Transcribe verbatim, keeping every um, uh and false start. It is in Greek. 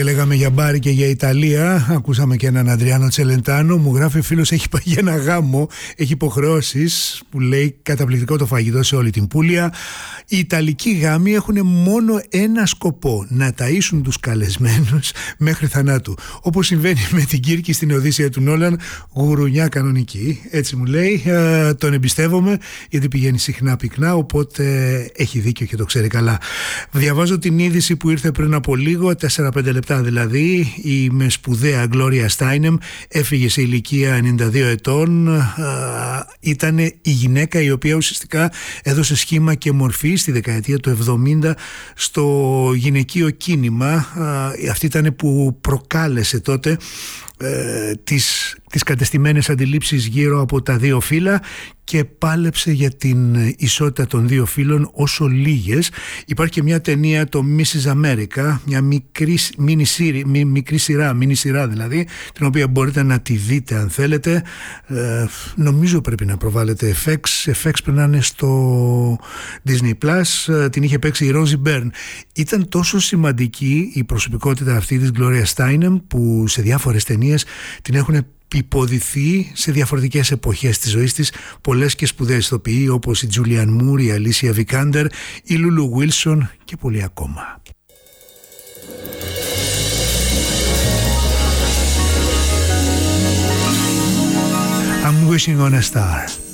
λέγαμε για Μπάρι και για Ιταλία, ακούσαμε και έναν Αντριάνο Τσελεντάνο. Μου γράφει φίλος, έχει πάει για ένα γάμο, έχει υποχρεώσεις, που λέει καταπληκτικό το φαγητό σε όλη την Πούλια. Οι Ιταλικοί γάμοι έχουν μόνο ένα σκοπό, να ταΐσουν τους καλεσμένους μέχρι θανάτου. Όπως συμβαίνει με την Κίρκη στην Οδύσσεια του Νόλαν, γουρουνιά κανονική. Έτσι μου λέει, ε, τον εμπιστεύομαι γιατί πηγαίνει συχνά πυκνά, οπότε έχει δίκιο και το ξέρει καλά. Διαβάζω την είδηση που ήρθε πριν από λίγο, τέσσερα πέντε λεπτά δηλαδή. Η με σπουδαία Gloria Steinem έφυγε σε ηλικία ενενήντα δύο ετών. Ήταν η γυναίκα η οποία ουσιαστικά έδωσε σχήμα και μορφή στη δεκαετία του εβδομήντα στο γυναικείο κίνημα. Αυτή ήταν που προκάλεσε τότε ε, τις, τις κατεστημένες αντιλήψεις γύρω από τα δύο φύλλα και πάλεψε για την ισότητα των δύο φύλων όσο λίγες. Υπάρχει και μια ταινία, το Missus America, μια μικρή, μίνι σειρά, μι, μικρή σειρά, μίνι σειρά δηλαδή, την οποία μπορείτε να τη δείτε αν θέλετε. Ε, νομίζω πρέπει να προβάλλετε εφ εξ. εφ εξ πρέπει να είναι στο Disney Plus. Ε, την είχε παίξει η Rosie Byrne. Ήταν τόσο σημαντική η προσωπικότητα αυτή της Gloria Steinem που σε διάφορες ταινίες την έχουν υποδηθεί σε διαφορετικές εποχές της ζωής της πολλές και σπουδαίες ηθοποιοί όπως η Julianne Moore, η Alicia Vikander, η Lulu Wilson και πολλοί ακόμα. I'm wishing on a star.